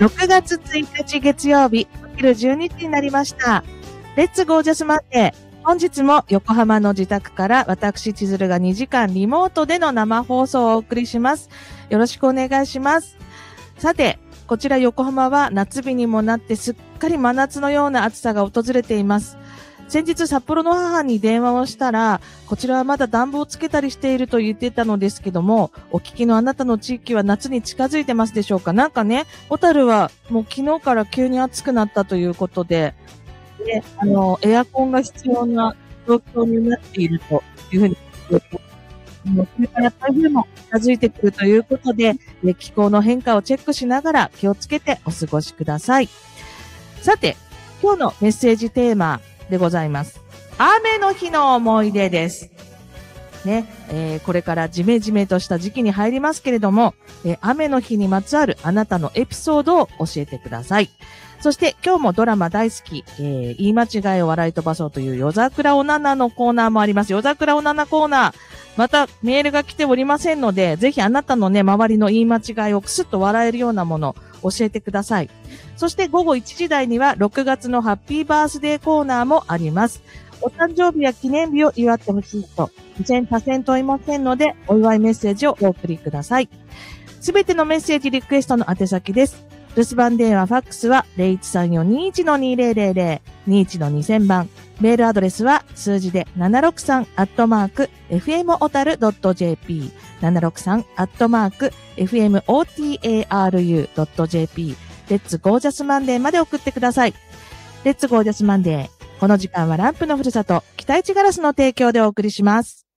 6月1日月曜日、お昼12時になりました。レッツゴージャスマンデー。本日も横浜の自宅から私千鶴が2時間リモートでの生放送をお送りします。よろしくお願いします。さて、こちら横浜は夏日にもなってすっかり真夏のような暑さが訪れています。先日札幌の母に電話をしたら、こちらはまだ暖房をつけたりしていると言ってたのですけども、お聞きのあなたの地域は夏に近づいてますでしょうか？なんかね、小樽はもう昨日から急に暑くなったということで、エアコンが必要な状況になっているというふうに聞いています。これから台風も近づいてくるということで、気候の変化をチェックしながら気をつけてお過ごしください。さて、今日のメッセージテーマでございます。雨の日の思い出です。ね、これからジメジメとした時期に入りますけれども、雨の日にまつわるあなたのエピソードを教えてください。そして今日もドラマ大好き、言い間違いを笑い飛ばそうという夜桜おななのコーナーもあります。夜桜おななコーナー。またメールが来ておりませんので、ぜひあなたのね、周りの言い間違いをクスッと笑えるようなものを教えてください。そして午後1時台には6月のハッピーバースデーコーナーもあります。お誕生日や記念日を祝ってほしいと、多選問いませんので、お祝いメッセージをお送りください。すべてのメッセージリクエストの宛先です。留守番電話ファックスは 0134-21-2000、21-2000番。メールアドレスは数字で763@fmotaru.jp、763@fmotaru.jp、レッツゴージャスマンデーまで送ってください。レッツゴージャスマンデー。この時間はランプのふるさと、北市ガラスの提供でお送りします。